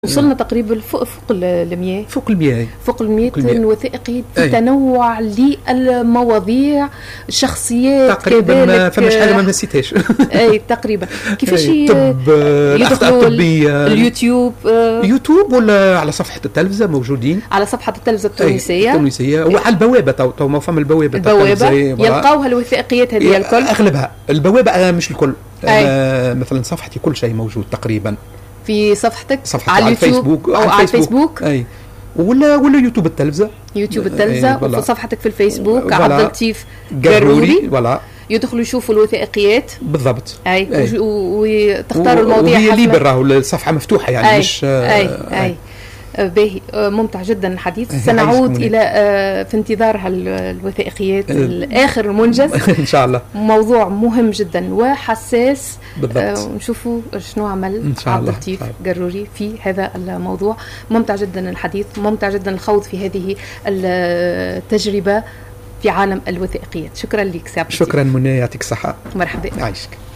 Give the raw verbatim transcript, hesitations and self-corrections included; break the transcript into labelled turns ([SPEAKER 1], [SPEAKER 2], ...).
[SPEAKER 1] وصلنا تقريبا فوق فوق المياه
[SPEAKER 2] فوق المياه
[SPEAKER 1] فوق المياه وثائقي في تنوع للمواضيع الشخصيات
[SPEAKER 2] تقريبا ما فماش حاجه ما نسيتهاش.
[SPEAKER 1] اي تقريبا كيفاش
[SPEAKER 2] طب
[SPEAKER 1] يدخلوا اليوتيوب
[SPEAKER 2] يوتيوب ولا على صفحه التلفزه موجودين
[SPEAKER 1] على صفحه التلفزه التونسيه
[SPEAKER 2] التونسيه وعلى البوابه تو تو ما فما البوابه
[SPEAKER 1] البوابه يلقاوها الوثائقيات هذه الكل
[SPEAKER 2] اغلبها البوابه مش الكل آه مثلا صفحتي كل شيء موجود تقريبا
[SPEAKER 1] في صفحتك
[SPEAKER 2] صفحتي على, على الفيسبوك
[SPEAKER 1] او على الفيسبوك
[SPEAKER 2] اي ولا ولا يوتيوب التلفزه
[SPEAKER 1] يوتيوب التلفزه وفي صفحتك في الفيسبوك عبد اللطيف قروري
[SPEAKER 2] ولا
[SPEAKER 1] يدخلوا يشوفوا الوثائقيات
[SPEAKER 2] بالضبط
[SPEAKER 1] اي, أي. وتختاروا المواضيع
[SPEAKER 2] وهي ليبر راهو الصفحه مفتوحه يعني
[SPEAKER 1] أي.
[SPEAKER 2] مش
[SPEAKER 1] اي اي, أي. باهي ممتع جدا الحديث. سنعود الى في انتظار الوثائقيات الاخر منجز
[SPEAKER 2] ان شاء الله.
[SPEAKER 1] موضوع مهم جدا وحساس
[SPEAKER 2] بالضبط.
[SPEAKER 1] ونشوفوا شنو عمل عبد اللطيف قروري في هذا الموضوع. ممتع جدا الحديث، ممتع جدا الخوض في هذه التجربه في عالم الوثائقيات. شكرا لك سي عبد اللطيف.
[SPEAKER 2] شكرا منى، يعطيك الصحه.
[SPEAKER 1] مرحبا.
[SPEAKER 2] عايشك.